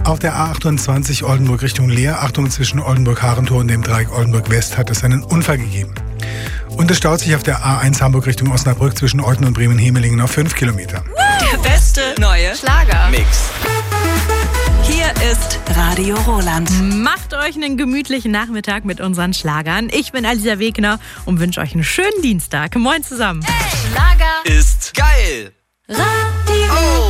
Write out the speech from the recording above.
Auf der A28 Oldenburg Richtung Leer, Achtung, zwischen Oldenburg-Harentor und dem Dreieck Oldenburg-West hat es einen Unfall gegeben. Und es staut sich auf der A1 Hamburg Richtung Osnabrück zwischen Olten und Bremen-Hemelingen auf 5 Kilometer. Der beste neue Schlager-Mix. Hier ist Radio Roland. Macht euch einen gemütlichen Nachmittag mit unseren Schlagern. Ich bin Alisa Wegner und wünsche euch einen schönen Dienstag. Moin zusammen. Schlager Ist geil. Radio